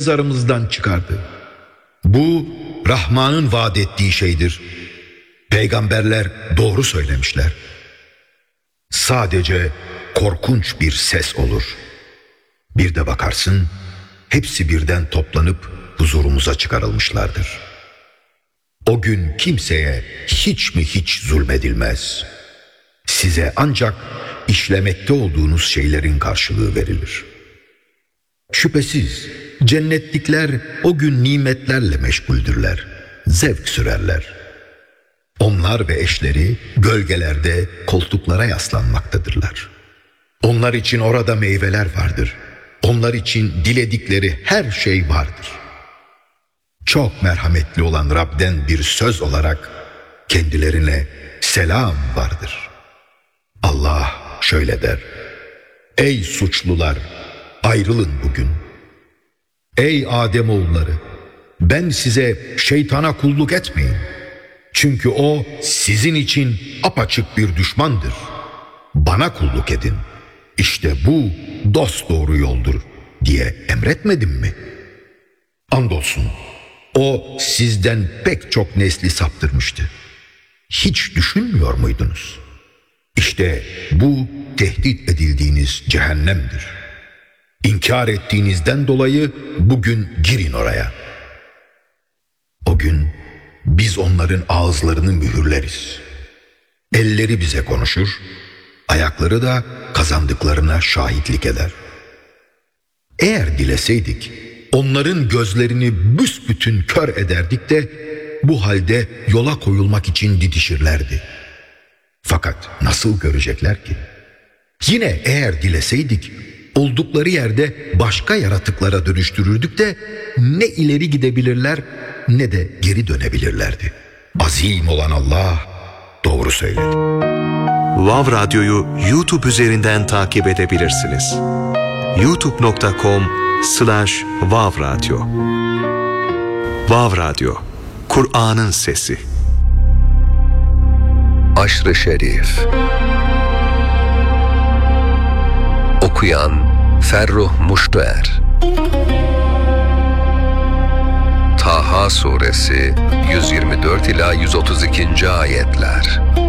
mezarımızdan çıkardı. Bu Rahman'ın vaat ettiği şeydir. Peygamberler doğru söylemişler. Sadece korkunç bir ses olur. Bir de bakarsın hepsi birden toplanıp huzurumuza çıkarılmışlardır. O gün kimseye hiç mi hiç zulmedilmez. Size ancak işlemekte olduğunuz şeylerin karşılığı verilir. Şüphesiz cennetlikler o gün nimetlerle meşguldürler, zevk sürerler. Onlar ve eşleri gölgelerde koltuklara yaslanmaktadırlar. Onlar için orada meyveler vardır. Onlar için diledikleri her şey vardır. Çok merhametli olan Rab'den bir söz olarak kendilerine selam vardır. Allah şöyle der: Ey suçlular, ayrılın bugün. Ey Ademoğulları, ben size şeytana kulluk etmeyin. Çünkü o sizin için apaçık bir düşmandır. Bana kulluk edin. İşte bu dosdoğru yoldur diye emretmedim mi? Andolsun o sizden pek çok nesli saptırmıştı. Hiç düşünmüyor muydunuz? İşte bu tehdit edildiğiniz cehennemdir. İnkar ettiğinizden dolayı bugün girin oraya. O gün biz onların ağızlarını mühürleriz. Elleri bize konuşur, ayakları da kazandıklarına şahitlik eder. Eğer dileseydik, onların gözlerini büsbütün kör ederdik de bu halde yola koyulmak için didişirlerdi. Fakat nasıl görecekler ki? Yine eğer dileseydik, oldukları yerde başka yaratıklara dönüştürürdük de ne ileri gidebilirler ne de geri dönebilirlerdi. Azim olan Allah doğru söyledi. Vav Radyo'yu YouTube üzerinden takip edebilirsiniz. youtube.com/Vav Radyo. Vav Radyo, Kur'an'ın sesi. Aşr-ı Şerif. Okuyan Ferruh Muştuer. Taha Suresi 124 ila 132. ayetler.